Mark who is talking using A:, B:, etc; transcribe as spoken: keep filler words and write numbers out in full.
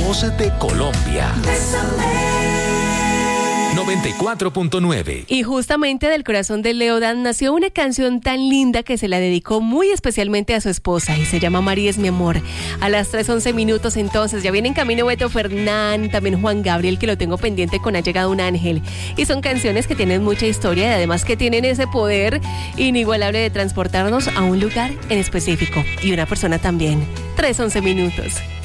A: voz de Colombia. noventa y cuatro punto nueve.
B: Y justamente del corazón de Leodan nació una canción tan linda que se la dedicó muy especialmente a su esposa y se llama María es mi amor. A las tres once minutos entonces ya viene en camino Beto Fernán, también Juan Gabriel, que lo tengo pendiente con Ha llegado un ángel. Y son canciones que tienen mucha historia y además que tienen ese poder inigualable de transportarnos a un lugar en específico y una persona también. tres once minutos.